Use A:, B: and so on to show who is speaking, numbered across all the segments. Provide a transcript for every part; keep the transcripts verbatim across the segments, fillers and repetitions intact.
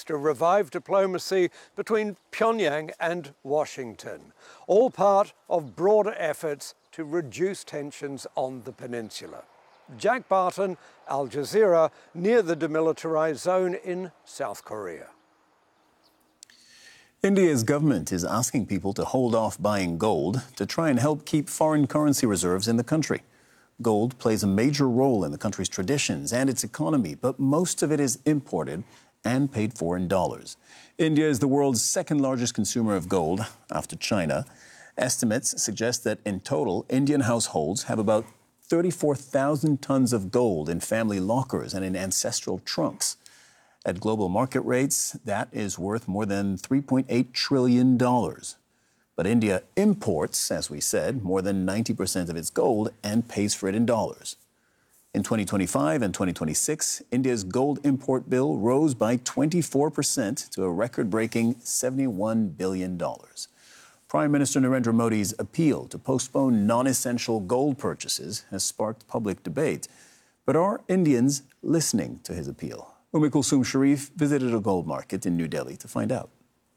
A: to revive diplomacy between Pyongyang and Washington, all part of broader efforts to reduce tensions on the peninsula. Jack Barton, Al Jazeera, near the demilitarized zone in South Korea.
B: India's government is asking people to hold off buying gold to try and help keep foreign currency reserves in the country. Gold plays a major role in the country's traditions and its economy, but most of it is imported and paid for in dollars. India is the world's second largest consumer of gold after China. Estimates suggest that in total, Indian households have about thirty-four thousand tons of gold in family lockers and in ancestral trunks. At global market rates, that is worth more than three point eight trillion dollars. But India imports, as we said, more than ninety percent of its gold and pays for it in dollars. In twenty twenty-five and twenty twenty-six, India's gold import bill rose by twenty-four percent to a record-breaking seventy-one billion dollars. Prime Minister Narendra Modi's appeal to postpone non-essential gold purchases has sparked public debate. But are Indians listening to his appeal? Umm Kulsum Sharif visited a gold market in New Delhi to find out.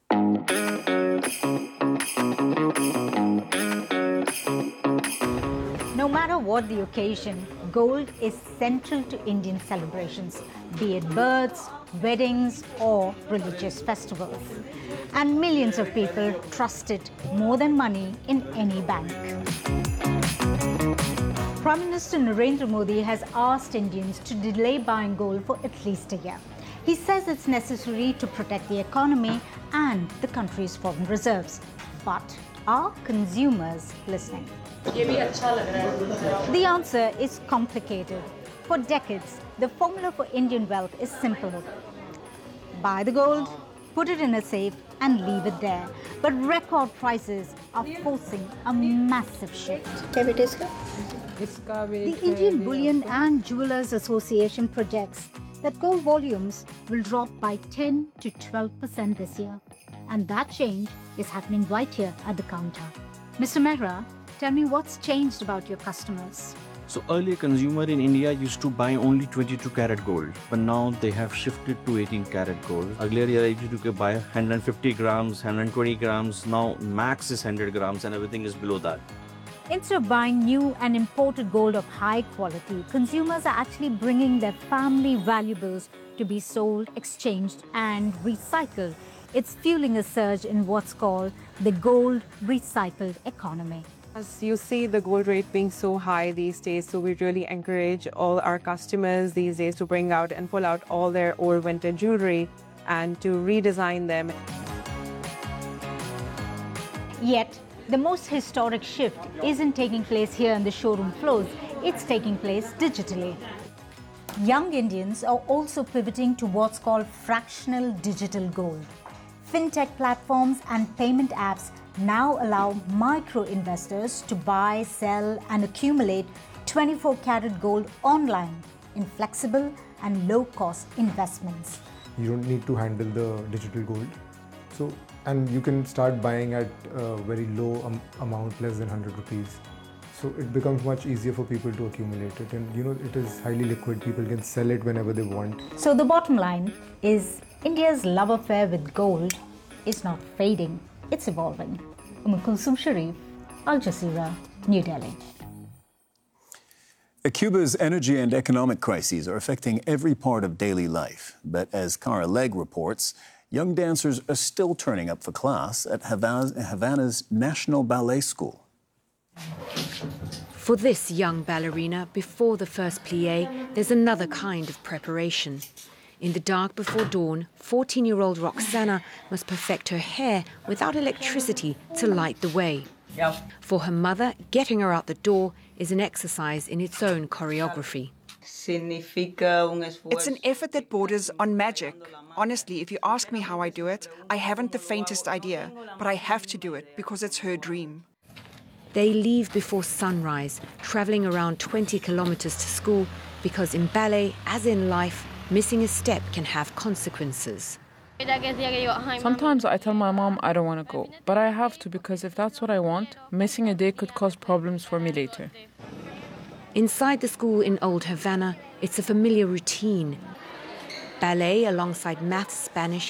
C: No matter what the occasion, gold is central to Indian celebrations, be it births, weddings, or religious festivals. And millions of people trust it more than money in any bank. Prime Minister Narendra Modi has asked Indians to delay buying gold for at least a year. He says it's necessary to protect the economy and the country's foreign reserves. But are consumers listening? The answer is complicated. For decades, the formula for Indian wealth is simple. Buy the gold, put it in a safe, and leave it there. But record prices are forcing a massive shift. The Indian Bullion and Jewelers Association projects that gold volumes will drop by ten to twelve percent this year. And that change is happening right here at the counter. Mister Mehra, tell me what's changed about your customers.
D: So earlier consumer in India used to buy only twenty-two karat gold, but now they have shifted to eighteen karat gold. Earlier you used to buy one hundred fifty grams, one hundred twenty grams, now max is one hundred grams and everything is below that.
C: Instead of buying new and imported gold of high quality, consumers are actually bringing their family valuables to be sold, exchanged and recycled. It's fueling a surge in what's called the gold recycled economy.
E: As you see the gold rate being so high these days, so we really encourage all our customers these days to bring out and pull out all their old vintage jewelry and to redesign them.
C: Yet, the most historic shift isn't taking place here on the showroom floors, it's taking place digitally. Young Indians are also pivoting to what's called fractional digital gold. Fintech platforms and payment apps now allow micro-investors to buy, sell and accumulate twenty-four karat gold online in flexible and low-cost investments.
F: You don't need to handle the digital gold. So, and you can start buying at a very low um, amount, less than one hundred rupees. So it becomes much easier for people to accumulate it, and you know, it is highly liquid. People can sell it whenever they want.
C: So the bottom line is India's love affair with gold is not fading, it's evolving. Umm Kulsum Sharif, Al Jazeera, New Delhi.
B: Cuba's energy and economic crises are affecting every part of daily life. But as Cara Legg reports, young dancers are still turning up for class at Havana's National Ballet School.
G: For this young ballerina, before the first plie, there's another kind of preparation. In the dark before dawn, fourteen-year-old Roxana must perfect her hair without electricity to light the way. For her mother, getting her out the door is an exercise in its own choreography.
H: It's an effort that borders on magic. Honestly, if you ask me how I do it, I haven't the faintest idea, but I have to do it because it's her dream.
G: They leave before sunrise, traveling around twenty kilometers to school, because in ballet, as in life, missing a step can have consequences.
I: Sometimes I tell my mom I don't want to go, but I have to because if that's what I want, missing a day could cause problems for me later.
G: Inside the school in Old Havana, it's a familiar routine. Ballet alongside maths, Spanish,